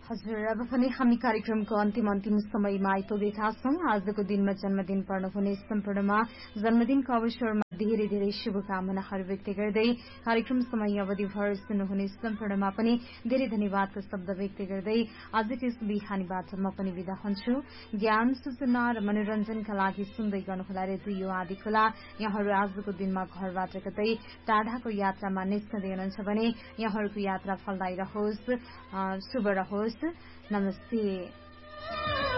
हजुर, अब पनि हामी कार्यक्रमको अन्तिम समयमा आइपुगेका छौं। आजको दिनमा जन्मदिन पर्नुहुने सम्पूर्णमा जन्मदिनको अवसरमा धेरै धेरै शुभकामनाहरू व्यक्त गर्दै कार्यक्रम समय अवधिभर सुन्नुहुने सम्पूर्णमा पनि धेरै धन्यवादका शब्द व्यक्त गर्दै आजको यस बिहानीबाट म पनि विदा हुन्छु। ज्ञान, सूचना र मनोरञ्जनका लागि सुन्दै गर्नुहोला रेडियो आदिखोला। यहाँहरू आजको दिनमा घरबाट कतै टाढाको यात्रामा निस्कँदै हुनुहुन्छ भने यहाँहरूको यात्रा फलदायी रहोस्, शुभ रहोस्। नमस्ते।